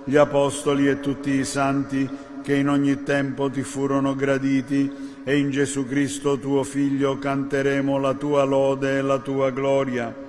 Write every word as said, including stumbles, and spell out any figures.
gli apostoli e tutti i santi che in ogni tempo ti furono graditi, e in Gesù Cristo tuo Figlio canteremo la tua lode e la tua gloria.